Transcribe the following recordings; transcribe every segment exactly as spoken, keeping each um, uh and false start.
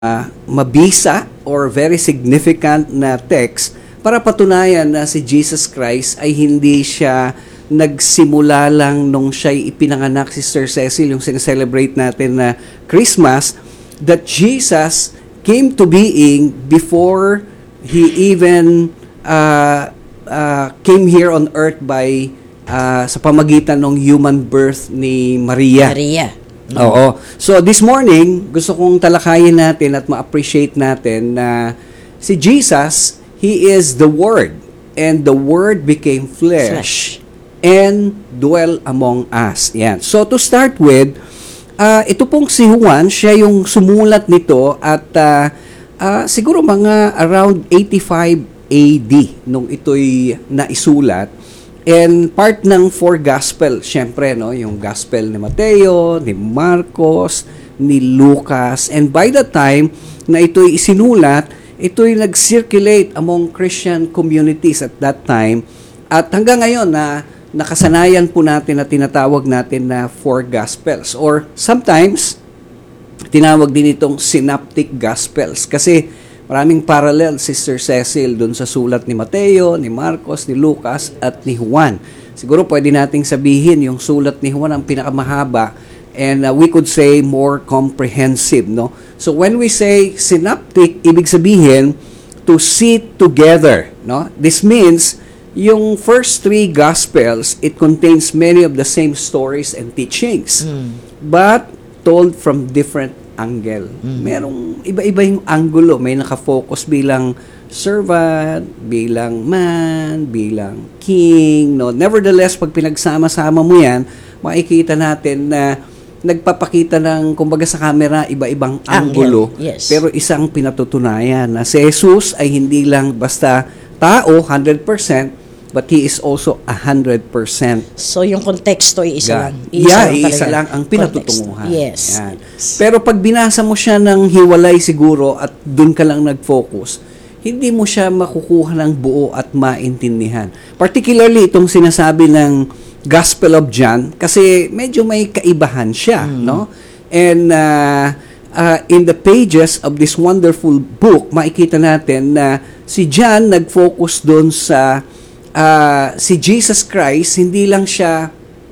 uh, mabisa or very significant na text para patunayan na si Jesus Christ ay hindi siya nagsimula lang nung siya'y ipinanganak, Sister Cecil, yung sineselebrate natin na Christmas, that Jesus came to being before He even uh, uh, came here on earth by uh, sa pamagitan ng human birth ni Maria. Maria. Mm-hmm. Oo. So this morning, gusto kong talakayin natin at ma-appreciate natin na si Jesus, He is the Word, and the Word became flesh, flesh. and dwell among us. Yan. So to start with, uh, ito pong si Juan, siya yung sumulat nito at uh, uh, siguro mga around eighty-five A D nung ito'y naisulat. And part ng four gospel, syempre, no, yung gospel ni Mateo, ni Marcos, ni Lucas. And by the time na ito'y isinulat, ito'y nag-circulate among Christian communities at that time. At hanggang ngayon na nakasanayan po natin na tinatawag natin na four gospels. Or sometimes, tinawag din itong synoptic gospels. Kasi maraming parallel, Sister Cecil, dun sa sulat ni Mateo, ni Marcos, ni Lucas, at ni Juan. Siguro pwede nating sabihin yung sulat ni Juan ang pinakamahaba and uh, we could say more comprehensive, no? So when we say synoptic, ibig sabihin to sit together, no? This means yung first three gospels, it contains many of the same stories and teachings, mm. but told from different angle. Mm. Merong iba-iba yung angulo. May nakafocus bilang servant, bilang man, bilang king, no? Nevertheless, pag pinagsama-sama mo yan, makikita natin na nagpapakita ng, kumbaga sa camera, iba-ibang angulo. Yes. Pero isang pinatutunayan na si Jesus ay hindi lang basta tao, one hundred percent, but He is also one hundred percent. So, yung konteksto ay isa God. lang. Isa yeah, lang isa lang ang pinatutunguhan. Yes. Yan. Pero pag binasa mo siya ng hiwalay siguro at dun ka lang nag-focus, hindi mo siya makukuha ng buo at maintindihan. Particularly itong sinasabi ng Gospel of John kasi medyo may kaibahan siya, mm. no? And uh, uh, in the pages of this wonderful book, makikita natin na si John nag-focus doon sa uh, si Jesus Christ, hindi lang siya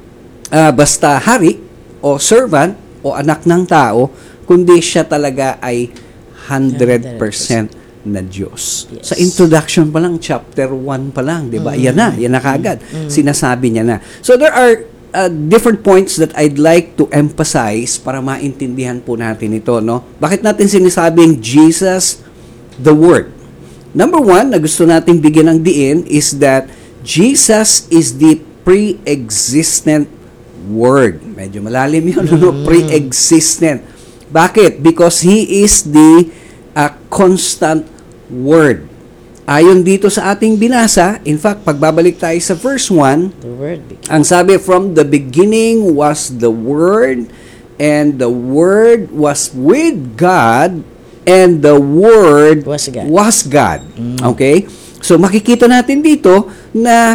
uh, basta hari o servant o anak ng tao, kundi siya talaga ay one hundred percent na Diyos. Yes. Sa introduction pa lang, chapter one pa lang, di ba? Mm. Yan na, yan na kagad. Mm. Sinasabi niya na. So there are uh, different points that I'd like to emphasize para maintindihan po natin ito, no? Bakit natin sinasabing Jesus, the Word? Number one, na gusto nating bigyan ng diin is that Jesus is the pre-existent Word. Medyo malalim yun, mm. no? Pre-existent. Bakit? Because He is the a constant Word. Ayon dito sa ating binasa, in fact, pagbabalik tayo sa verse one, the word became. Ang sabi, from the beginning was the Word, and the Word was with God, and the Word was God. Was God. Mm. Okay? So, makikita natin dito na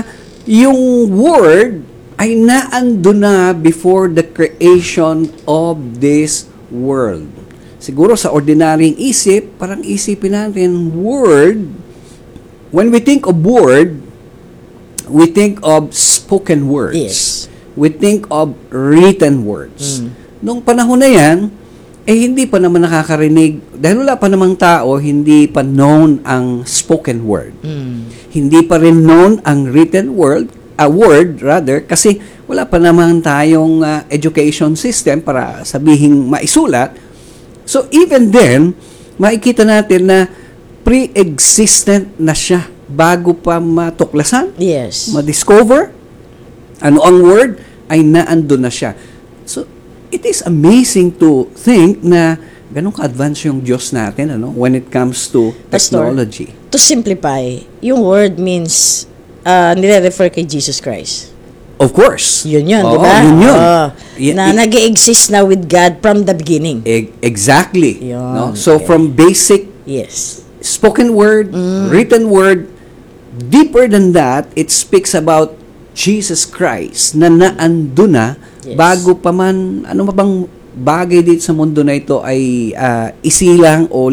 yung Word ay naando na before the creation of this world. Siguro sa ordinaryong isip, parang isipin natin, word, when we think of word, we think of spoken words. Yes. We think of written words. Mm. Noong panahon na yan, eh hindi pa naman nakakarinig, dahil wala pa namang tao, hindi pa known ang spoken word. Mm. Hindi pa rin known ang written word, a word rather, kasi wala pa naman tayong uh, education system para sabihing maisulat. So, even then, makikita natin na pre-existent na siya bago pa matuklasan, yes. ma-discover, ano ang word, ay naando na siya. So, it is amazing to think na ganun ka-advance yung Diyos natin ano, when it comes to technology. Pastor, to simplify, yung word means, uh, nire-refer kay Jesus Christ. Of course. Yun yun, Oo, di ba? Yun yun. Oh, y- na y- nag-exist na with God from the beginning. E- exactly. Yun, no? So, okay. from basic Yes. spoken word, mm. written word, deeper than that, it speaks about Jesus Christ na naando na yes. bago pa man, ano ba bang bagay dito sa mundo na ito ay ah, isilang o